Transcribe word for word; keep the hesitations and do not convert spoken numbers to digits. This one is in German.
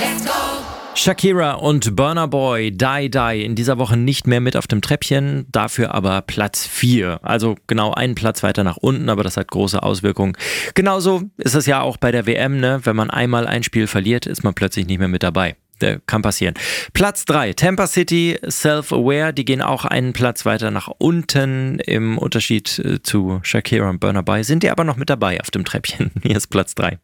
Shakira und Burna Boy, Die Die, in dieser Woche nicht mehr mit auf dem Treppchen, dafür aber Platz vier. Also genau einen Platz weiter nach unten, aber das hat große Auswirkungen. Genauso ist es ja auch bei der W M, ne? Wenn man einmal ein Spiel verliert, ist man plötzlich nicht mehr mit dabei. Der kann passieren. Platz drei, Tampa City, Self-Aware, die gehen auch einen Platz weiter nach unten. Im Unterschied zu Shakira und Burna Boy sind die aber noch mit dabei auf dem Treppchen. Hier ist Platz drei.